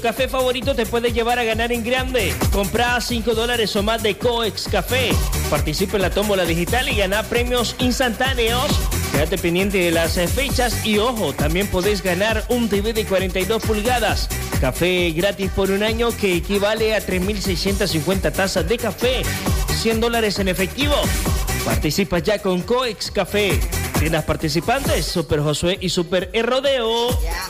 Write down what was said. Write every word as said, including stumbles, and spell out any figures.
Café favorito te puede llevar a ganar en grande. Compra cinco dólares o más de Coex Café. Participa en la tómbola digital y gana premios instantáneos. Quédate pendiente de las fechas y ojo, también podés ganar un T V de cuarenta y dos pulgadas. Café gratis por un año que equivale a tres mil seiscientas cincuenta tazas de café. cien dólares en efectivo. Participa ya con Coex Café. Tiendas participantes, Super Josué y Super El Rodeo. Yeah.